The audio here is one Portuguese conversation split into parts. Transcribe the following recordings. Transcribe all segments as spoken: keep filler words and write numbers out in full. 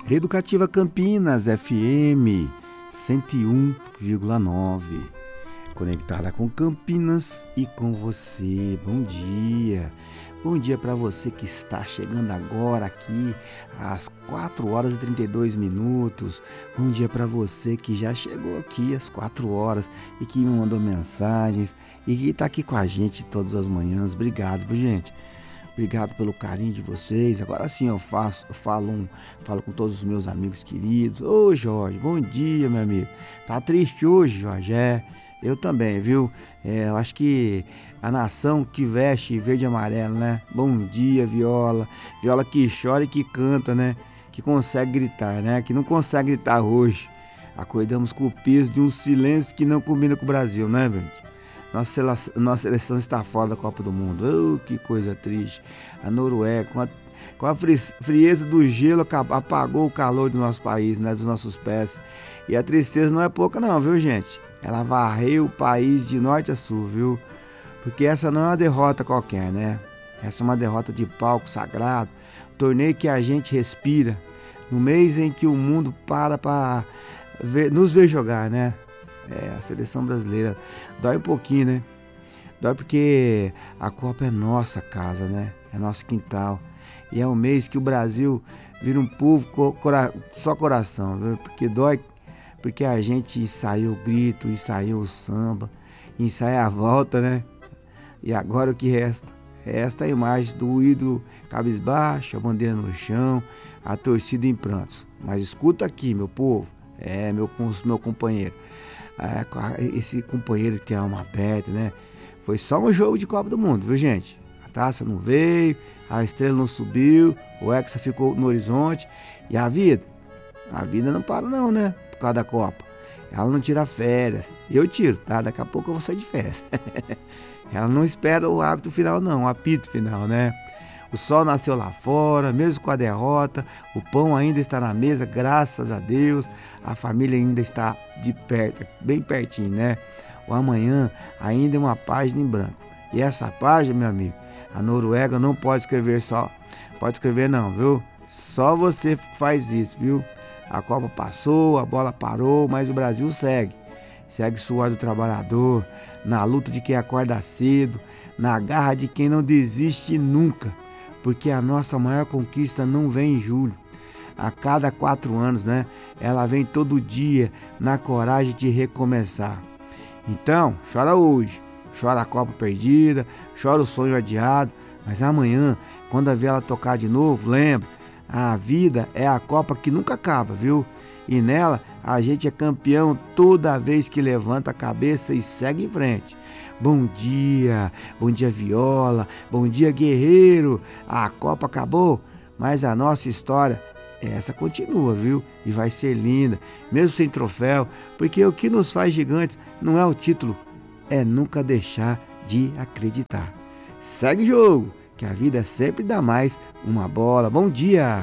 Educativa Campinas, F M cento e um vírgula nove. Conectada com Campinas e com você. Bom dia. Bom dia para você que está chegando agora aqui às quatro horas e trinta e dois minutos. Bom dia para você que já chegou aqui às quatro horas e que me mandou mensagens e que está aqui com a gente todas as manhãs. Obrigado, viu, gente? Obrigado pelo carinho de vocês. Agora sim eu faço, eu falo, um, falo com todos os meus amigos queridos. Ô Jorge, bom dia, meu amigo. Tá triste hoje, Jorge? É, eu também, viu? É, eu acho que a nação que veste verde e amarelo, né? Bom dia, Viola. Viola que chora e que canta, né? Que consegue gritar, né? Que não consegue gritar hoje. Acordamos com o peso de um silêncio que não combina com o Brasil, né, gente? Nossa seleção, nossa seleção está fora da Copa do Mundo. Oh, que coisa triste. A Noruega, com a, com a frieza do gelo, apagou o calor do nosso país, né, dos nossos pés. E a tristeza não é pouca não, viu, gente? Ela varreu o país de norte a sul, viu? Porque essa não é uma derrota qualquer, né? Essa é uma derrota de palco sagrado. Torneio que a gente respira. No mês em que o mundo para para nos ver jogar, né? É, a seleção brasileira dói um pouquinho, né? Dói porque a Copa é nossa casa, né? É nosso quintal. E é um mês que o Brasil vira um povo cora- só coração, viu? Porque dói, porque a gente ensaiou o grito, ensaiou o samba, ensaia a volta, né? E agora o que resta? Resta a imagem do ídolo cabisbaixo, a bandeira no chão, a torcida em prantos. Mas escuta aqui, meu povo, é, meu, meu companheiro. Esse companheiro que tem a alma aberta, né? Foi só um jogo de Copa do Mundo, viu, gente? A taça não veio, a estrela não subiu, o Hexa ficou no horizonte. E a vida? A vida não para não, né? Por causa da Copa. Ela não tira férias. Eu tiro, tá? Daqui a pouco eu vou sair de férias. Ela não espera o hábito final, não, o apito final, né? O sol nasceu lá fora, mesmo com a derrota, o pão ainda está na mesa, graças a Deus, a família ainda está de perto, bem pertinho, né? O amanhã ainda é uma página em branco. E essa página, meu amigo, a Noruega não pode escrever só, pode escrever não, viu? Só você faz isso, viu? A Copa passou, a bola parou, mas o Brasil segue. Segue o suor do trabalhador, na luta de quem acorda cedo, na garra de quem não desiste nunca. Porque a nossa maior conquista não vem em julho. A cada quatro anos, né? Ela vem todo dia na coragem de recomeçar. Então, chora hoje, chora a Copa perdida, chora o sonho adiado, mas amanhã, quando a vela tocar de novo, lembra, a vida é a Copa que nunca acaba, viu? E nela, a gente é campeão toda vez que levanta a cabeça e segue em frente. Bom dia, bom dia Viola, bom dia guerreiro, a Copa acabou, mas a nossa história, essa continua, viu? E vai ser linda, mesmo sem troféu, porque o que nos faz gigantes não é o título, é nunca deixar de acreditar. Segue o jogo, que a vida sempre dá mais uma bola. Bom dia!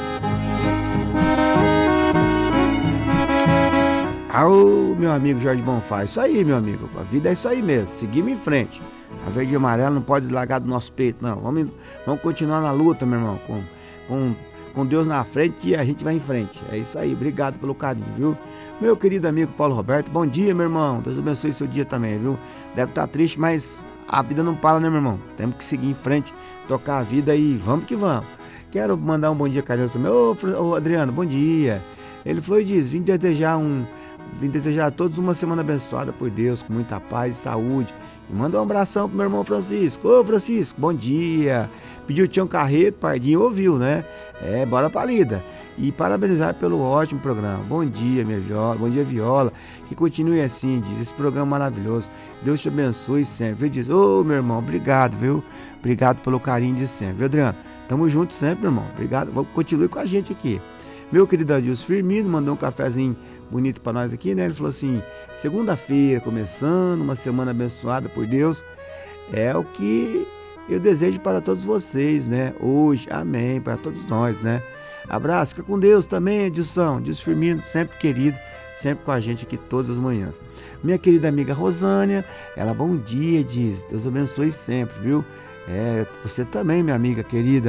Ô, meu amigo Jorge Bonfá, isso aí, meu amigo, a vida é isso aí mesmo, seguimos em frente. A verde e amarela não pode largar do nosso peito, não. Vamos, vamos continuar na luta, meu irmão, com, com, com Deus na frente e a gente vai em frente. É isso aí, obrigado pelo carinho, viu? Meu querido amigo Paulo Roberto, bom dia, meu irmão, Deus abençoe seu dia também, viu? Deve estar triste, mas a vida não para, né, meu irmão? Temos que seguir em frente, tocar a vida e vamos que vamos. Quero mandar um bom dia carinhoso também. Ô, ô Adriano, bom dia. Ele foi e diz, vim desejar um... Vim desejar a todos uma semana abençoada por Deus, com muita paz e saúde. E manda um abração pro meu irmão Francisco. Ô Francisco, bom dia. Pediu o Tião Carreto, Pardinho ouviu, né? É, bora pra lida. E parabenizar pelo ótimo programa. Bom dia, minha Viola. Bom dia, Viola. Que continue assim, diz. Esse programa maravilhoso. Deus te abençoe sempre. Viu? Diz, ô meu irmão, obrigado, viu? Obrigado pelo carinho de sempre, viu, Adriano? Tamo junto sempre, meu irmão. Obrigado. Continue com a gente aqui. Meu querido Adilson Firmino mandou um cafezinho bonito para nós aqui, né? Ele falou assim, segunda-feira, começando, uma semana abençoada por Deus, é o que eu desejo para todos vocês, né? Hoje, amém, para todos nós, né? Abraço, fica com Deus também, Edilson, Edilson Firmino, sempre querido, sempre com a gente aqui todas as manhãs. Minha querida amiga Rosânia, ela, bom dia, diz, Deus abençoe sempre, viu? É, você também, minha amiga querida.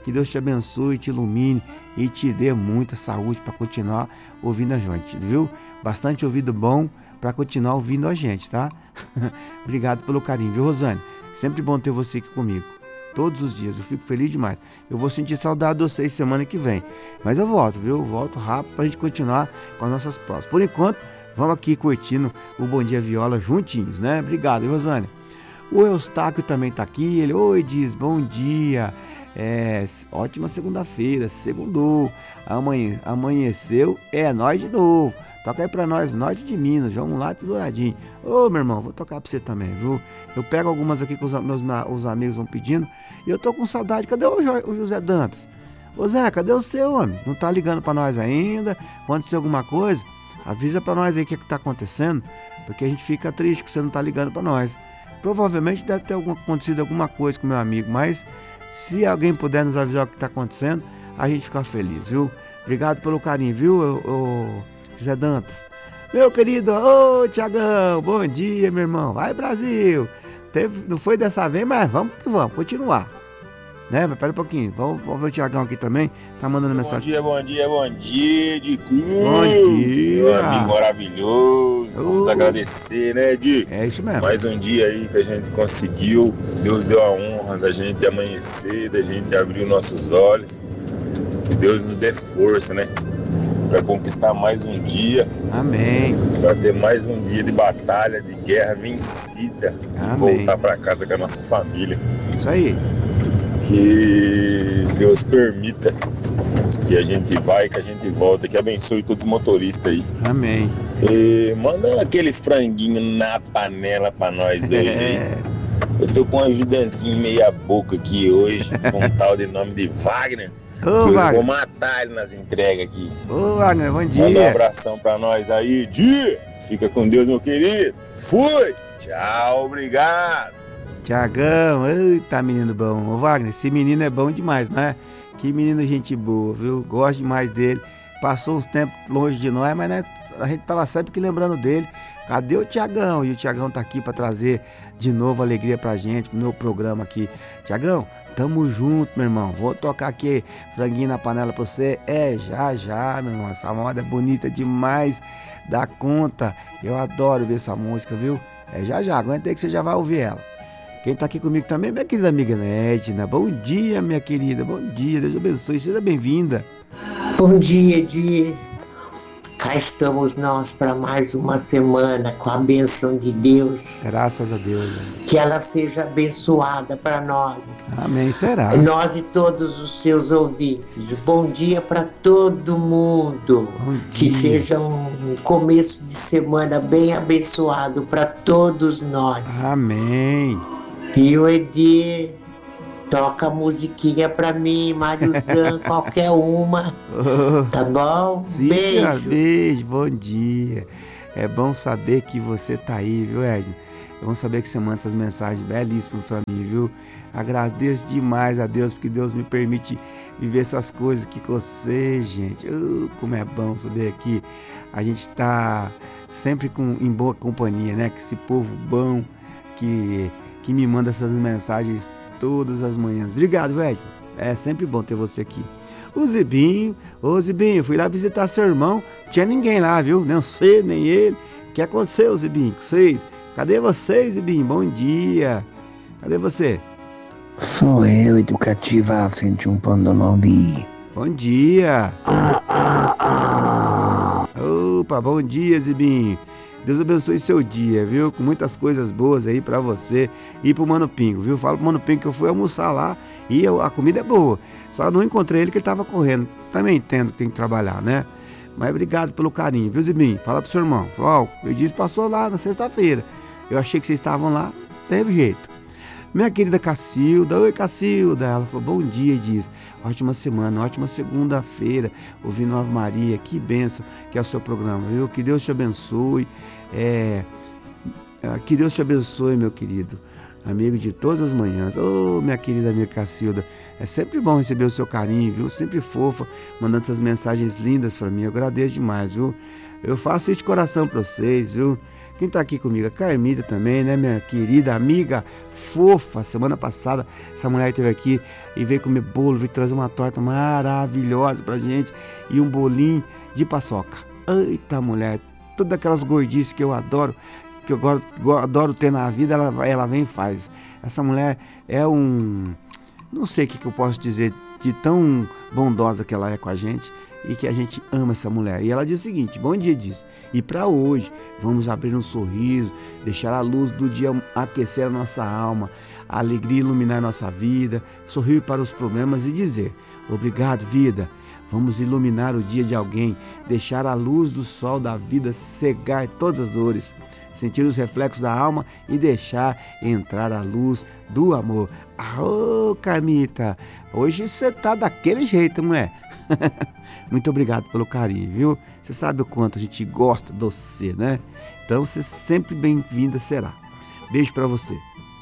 Que Deus te abençoe, te ilumine e te dê muita saúde para continuar ouvindo a gente, viu? Bastante ouvido bom para continuar ouvindo a gente, tá? Obrigado pelo carinho, viu, Rosane? Sempre bom ter você aqui comigo. Todos os dias, eu fico feliz demais. Eu vou sentir saudade de vocês semana que vem. Mas eu volto, viu? Eu volto rápido pra gente continuar com as nossas provas. Por enquanto, vamos aqui curtindo o Bom Dia Viola juntinhos, né? Obrigado, viu, Rosane? O Eustáquio também tá aqui. Ele, oi, diz, bom dia. É, ótima segunda-feira, segundou. Amanhã, amanheceu, é nós de novo. Toca aí pra nós, nós de Minas, vamos lá, tudo douradinho. Ô, meu irmão, vou tocar pra você também, viu? Eu pego algumas aqui que os meus os amigos vão pedindo. E eu tô com saudade. Cadê o, jo, o José Dantas? Ô Zé, cadê o seu, homem? Não tá ligando pra nós ainda? Aconteceu alguma coisa? Avisa pra nós aí o que, que tá acontecendo. Porque a gente fica triste que você não tá ligando pra nós. Provavelmente deve ter algum, acontecido alguma coisa com meu amigo. Mas se alguém puder nos avisar o que tá acontecendo, a gente fica feliz, viu? Obrigado pelo carinho, viu, ô, ô, José Dantas? Meu querido, ô Tiagão, bom dia, meu irmão. Vai, Brasil! Teve, não foi dessa vez, mas vamos que vamos, continuar. Né? Mas pera um pouquinho, vamos, vamos ver o Tiagão aqui também. Tá mandando bom mensagem. Bom dia, bom dia, bom dia, de Cruz. Bom dia. Meu amigo maravilhoso. Uh. Vamos agradecer, né, Di? É isso mesmo. Mais um dia aí que a gente conseguiu. Deus deu a honra da gente amanhecer, da gente abrir os nossos olhos. Que Deus nos dê força, né? Para conquistar mais um dia. Amém. Para ter mais um dia de batalha, de guerra vencida. Amém. E voltar para casa com a nossa família. Isso aí. Que Deus permita que a gente vá e que a gente volta. Que abençoe todos os motoristas aí. Amém. E manda aquele franguinho na panela para nós hoje. É. Eu tô com um ajudantinho meia boca aqui hoje, com um tal de nome de Wagner. Ô, que eu Wagner. vou matar ele nas entregas aqui. Ô, Wagner, bom dia. Manda um abração pra nós aí, Di. Fica com Deus, meu querido. Fui. Tchau, obrigado. Tiagão, eita menino bom. Ô, Wagner, esse menino é bom demais, não é? Que menino gente boa, viu? Gosto demais dele. Passou uns tempos longe de nós, mas né, a gente tava sempre que lembrando dele. Cadê o Tiagão? E o Tiagão tá aqui pra trazer de novo alegria pra gente, pro meu programa aqui. Tiagão, tamo junto, meu irmão. Vou tocar aqui franguinho na panela pra você. É, já, já, meu irmão. Essa moda é bonita demais. Dá conta. Eu adoro ver essa música, viu? É, já, já. Aguenta aí que você já vai ouvir ela. Quem tá aqui comigo também é minha querida amiga Edna. Bom dia, minha querida. Bom dia. Deus abençoe. Seja bem-vinda. Bom dia, dia. Cá estamos nós para mais uma semana com a bênção de Deus. Graças a Deus. Né? Que ela seja abençoada para nós. Amém, será. Nós e todos os seus ouvintes. Bom dia para todo mundo. Bom que dia. seja um começo de semana bem abençoado para todos nós. Amém. E o Edir, toca musiquinha pra mim, Mariuzan, qualquer uma. Tá bom? Sim, Beijo. senhora, beijo, bom dia. É bom saber que você tá aí, viu, Edna? É bom saber que você manda essas mensagens belíssimas pra mim, viu? Agradeço demais a Deus, porque Deus me permite viver essas coisas aqui com você, gente. Uh, como é bom saber que a gente tá sempre com, em boa companhia, né? Que esse povo bom que, que me manda essas mensagens todas as manhãs. Obrigado, velho. É sempre bom ter você aqui. O Zibinho, ô Zibinho, fui lá visitar seu irmão. Não tinha ninguém lá, viu? Nem você, nem ele. O que aconteceu, Zibinho, com vocês? Cadê vocês, Zibinho? Bom dia. Cadê você? Sou eu, Educativa cento e um ponto nove. Bom dia. Opa, bom dia, Zibinho. Deus abençoe seu dia, viu? Com muitas coisas boas aí pra você e pro Mano Pingo, viu? Fala pro Mano Pingo que eu fui almoçar lá e a comida é boa. Só não encontrei ele que ele tava correndo. Também entendo que tem que trabalhar, né? Mas obrigado pelo carinho, viu, Zibinho? Fala pro seu irmão. Ó, oh, ele disse que passou lá na sexta-feira. Eu achei que vocês estavam lá, teve jeito. Minha querida Cacilda, oi Cacilda, ela falou, bom dia, diz, ótima semana, ótima segunda-feira, ouvindo Ave Maria, que bênção que é o seu programa, viu? Que Deus te abençoe, é, que Deus te abençoe, meu querido, amigo de todas as manhãs, ô, oh, minha querida amiga Cacilda, é sempre bom receber o seu carinho, viu? Sempre fofa, mandando essas mensagens lindas pra mim, eu agradeço demais, viu? Eu faço isso de coração pra vocês, viu? Quem tá aqui comigo? A Carmita também, né? Minha querida amiga fofa. Semana passada, essa mulher esteve aqui e veio comer bolo, veio trazer uma torta maravilhosa pra gente e um bolinho de paçoca. Eita, mulher, todas aquelas gordices que eu adoro, que eu adoro, adoro ter na vida, ela, ela vem e faz. Essa mulher é um... Não sei o que, que eu posso dizer de tão bondosa que ela é com a gente e que a gente ama essa mulher. E ela diz o seguinte: bom dia, diz. E para hoje, vamos abrir um sorriso, deixar a luz do dia aquecer a nossa alma, a alegria iluminar nossa vida, sorrir para os problemas e dizer: obrigado, vida. Vamos iluminar o dia de alguém, deixar a luz do sol da vida cegar todas as dores, sentir os reflexos da alma e deixar entrar a luz do amor. Ô, oh, Carmita, hoje você tá daquele jeito, mulher. Muito obrigado pelo carinho, viu? Você sabe o quanto a gente gosta de você, né? Então, você sempre bem-vinda será. Beijo pra você.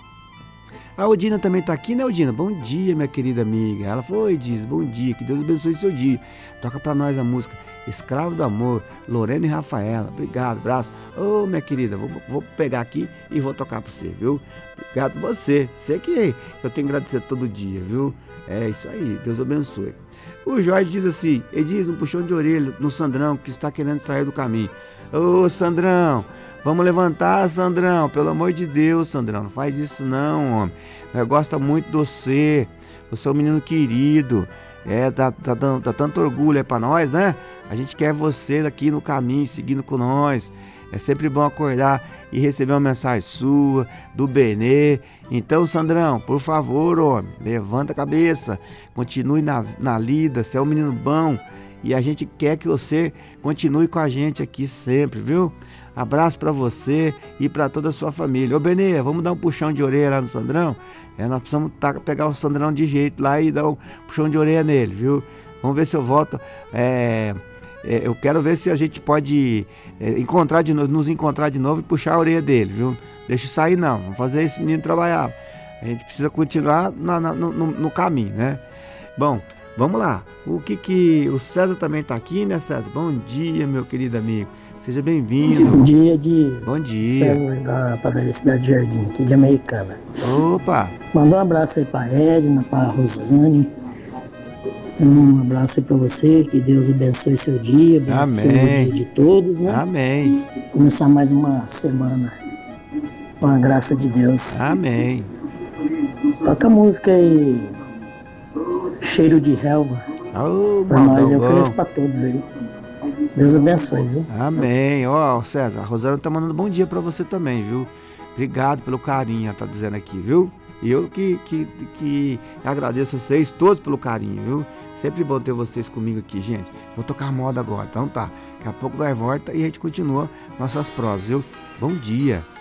A Odina também tá aqui, né, Odina? Bom dia, minha querida amiga. Ela foi, diz, bom dia, que Deus abençoe seu dia. Toca pra nós a música Escravo do Amor, Lorena e Rafaela. Obrigado, abraço. Ô, oh, minha querida, vou, vou pegar aqui e vou tocar pra você, viu? Obrigado você. Sei que eu tenho que agradecer todo dia, viu? É isso aí, Deus abençoe. O Jorge diz assim: Ediz, um puxão de orelha no Sandrão que está querendo sair do caminho. Ô, Sandrão, vamos levantar, Sandrão, pelo amor de Deus, Sandrão, não faz isso não, homem. Eu gosto muito de você, você é um menino querido, é, dá, dá, dá, dá tanto orgulho é pra nós, né? A gente quer você aqui no caminho, seguindo com nós. É sempre bom acordar e receber uma mensagem sua, do Benê. Então, Sandrão, por favor, homem, levanta a cabeça, continue na, na lida, você é um menino bom e a gente quer que você continue com a gente aqui sempre, viu? Abraço pra você e pra toda a sua família. Ô, Benê, vamos dar um puxão de orelha lá no Sandrão? É, nós precisamos tá, pegar o Sandrão de jeito lá e dar um puxão de orelha nele, viu? Vamos ver se eu volto. É... É, eu quero ver se a gente pode é, encontrar de novo, nos encontrar de novo e puxar a orelha dele, viu? Deixa sair não, vamos fazer esse menino trabalhar. A gente precisa continuar na, na, no, no caminho, né? Bom, vamos lá. O que que... O César também está aqui, né, César? Bom dia, meu querido amigo. Seja bem-vindo. Bom dia, de Bom dia. César da Padaria Cidade Jardim, aqui de Americana. Opa! Manda um abraço aí pra Edna, pra Rosane. Um abraço aí pra você, que Deus abençoe seu dia, abençoe Amém. o dia de todos, né? Amém. Começar mais uma semana com a graça de Deus. Amém. Toca a música aí, Cheiro de Relva. Oh, Pra nós, eu bom. ofereço pra todos aí. Deus abençoe, viu? Amém. Ó, oh, César, a Rosana tá mandando bom dia pra você também, viu? Obrigado pelo carinho, ela tá dizendo aqui, viu? E eu que, que, que agradeço a vocês todos pelo carinho, viu? Sempre bom ter vocês comigo aqui, gente. Vou tocar moda agora, então tá. Daqui a pouco nós volta e a gente continua nossas prosas, viu? Bom dia.